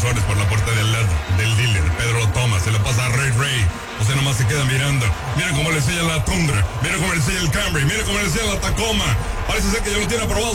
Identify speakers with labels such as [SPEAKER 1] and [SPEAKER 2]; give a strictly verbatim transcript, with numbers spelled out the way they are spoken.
[SPEAKER 1] inversores por la puerta del lado del dealer. Pedro lo toma, se lo pasa a Ray Ray. José nomás se queda mirando. Mira cómo le enseña la Tundra. Mira cómo le enseña el Camry. Mira cómo le enseña la Tacoma. Parece ser que ya lo tiene aprobado.